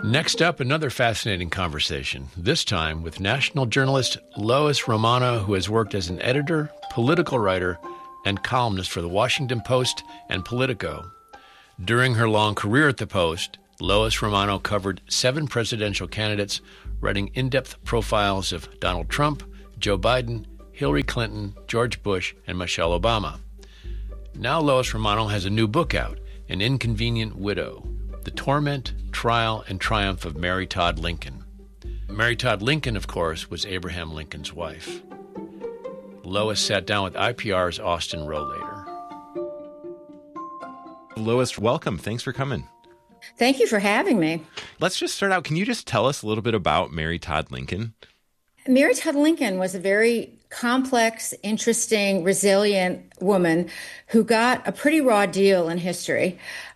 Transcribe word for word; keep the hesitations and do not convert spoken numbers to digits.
Next up, another fascinating conversation, this time with national journalist Lois Romano, who has worked as an editor, political writer, and columnist for The Washington Post and Politico. During her long career at the Post, Lois Romano covered seven presidential candidates, writing in-depth profiles of Donald Trump, Joe Biden, Hillary Clinton, George Bush, and Michelle Obama. Now Lois Romano has a new book out, An Inconvenient Widow: The Torment, Trial, and Triumph of Mary Todd Lincoln. Mary Todd Lincoln, of course, was Abraham Lincoln's wife. Lois sat down with I P R's Austin Rohlater. Lois, welcome. Thanks for coming. Thank you for having me. Let's just start out. Can you just tell us a little bit about Mary Todd Lincoln? Mary Todd Lincoln was a very complex, interesting, resilient woman who got a pretty raw deal in history.